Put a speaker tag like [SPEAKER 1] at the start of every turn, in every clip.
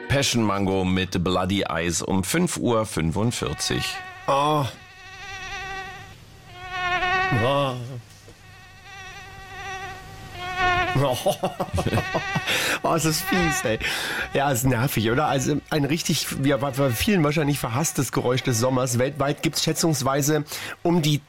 [SPEAKER 1] Passion Mango mit Bloody Eyes um 5:45 Uhr.
[SPEAKER 2] Oh. Oh. Oh, es ist fies, ey. Ja, ist nervig, oder? Also ein richtig, bei vielen wahrscheinlich verhasstes Geräusch des Sommers. Weltweit gibt es schätzungsweise um die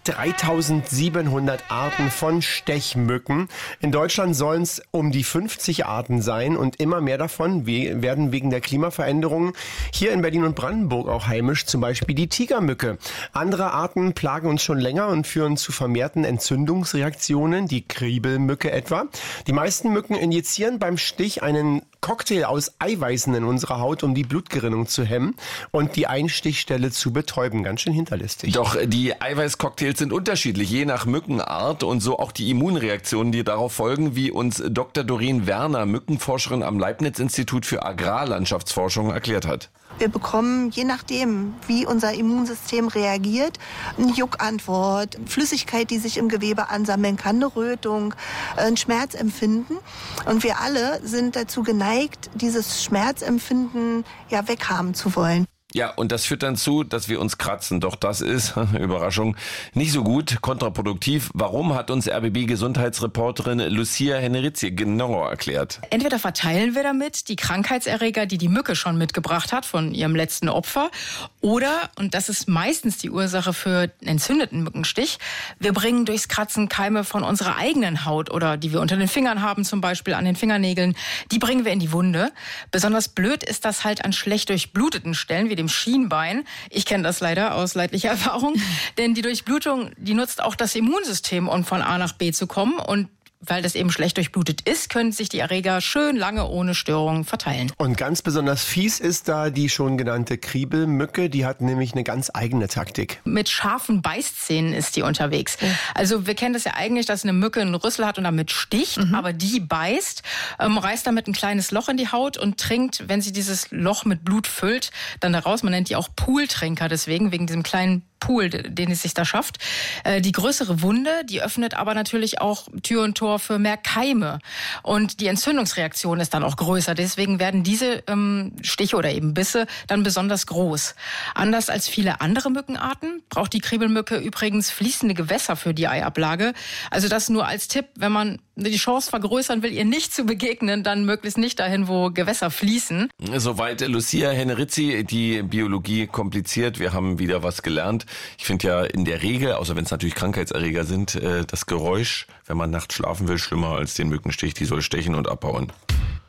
[SPEAKER 2] 3700 Arten von Stechmücken. In Deutschland sollen es um die 50 Arten sein und immer mehr davon werden wegen der Klimaveränderungen hier in Berlin und Brandenburg auch heimisch, zum Beispiel die Tigermücke. Andere Arten plagen uns schon länger und führen zu vermehrten Entzündungsreaktionen, die Kriebelmücke etwa. Die meisten Mücken injizieren beim Stich einen Cocktail aus Eiweißen in unserer Haut, um die Blutgerinnung zu hemmen und die Einstichstelle zu betäuben. Ganz schön hinterlistig.
[SPEAKER 1] Doch die Eiweißcocktails sind unterschiedlich, je nach Mückenart und so auch die Immunreaktionen, die darauf folgen, wie uns Dr. Doreen Werner, Mückenforscherin am Leibniz-Institut für Agrarlandschaftsforschung, erklärt hat.
[SPEAKER 3] Wir bekommen, je nachdem, wie unser Immunsystem reagiert, eine Juckantwort, Flüssigkeit, die sich im Gewebe ansammeln kann, eine Rötung, ein Schmerzempfinden. Und wir alle sind dazu geneigt, dieses Schmerzempfinden weghaben zu wollen.
[SPEAKER 1] Ja, und das führt dann zu, dass wir uns kratzen. Doch das ist, Überraschung, nicht so gut, kontraproduktiv. Warum, hat uns RBB-Gesundheitsreporterin Lucia Henrizi genauer erklärt.
[SPEAKER 4] Entweder verteilen wir damit die Krankheitserreger, die die Mücke schon mitgebracht hat von ihrem letzten Opfer, oder, und das ist meistens die Ursache für einen entzündeten Mückenstich, wir bringen durchs Kratzen Keime von unserer eigenen Haut oder die wir unter den Fingern haben, zum Beispiel an den Fingernägeln, die bringen wir in die Wunde. Besonders blöd ist das halt an schlecht durchbluteten Stellen, wie dem Schienbein. Ich kenne das leider aus leidlicher Erfahrung, denn die Durchblutung, die nutzt auch das Immunsystem, um von A nach B zu kommen, und weil das eben schlecht durchblutet ist, können sich die Erreger schön lange ohne Störung verteilen.
[SPEAKER 2] Und ganz besonders fies ist da die schon genannte Kriebelmücke. Die hat nämlich eine ganz eigene Taktik.
[SPEAKER 4] Mit scharfen Beißzähnen ist die unterwegs. Ja. Also wir kennen das ja eigentlich, dass eine Mücke einen Rüssel hat und damit sticht, aber die beißt, reißt damit ein kleines Loch in die Haut und trinkt, wenn sie dieses Loch mit Blut füllt, dann daraus. Man nennt die auch Pooltrinker deswegen, wegen diesem kleinen Pool, den es sich da schafft. Die größere Wunde, die öffnet aber natürlich auch Tür und Tor für mehr Keime. Und die Entzündungsreaktion ist dann auch größer. Deswegen werden diese Stiche oder eben Bisse dann besonders groß. Anders als viele andere Mückenarten braucht die Kriebelmücke übrigens fließende Gewässer für die Eiablage. Also das nur als Tipp, wenn man die Chance vergrößern will, ihr nicht zu begegnen, dann möglichst nicht dahin, wo Gewässer fließen.
[SPEAKER 1] Soweit Lucia Henrizi, die Biologie kompliziert. Wir haben wieder was gelernt. Ich finde ja in der Regel, außer wenn es natürlich Krankheitserreger sind, das Geräusch, wenn man nachts schlafen will, schlimmer als den Mückenstich. Die soll stechen und abhauen.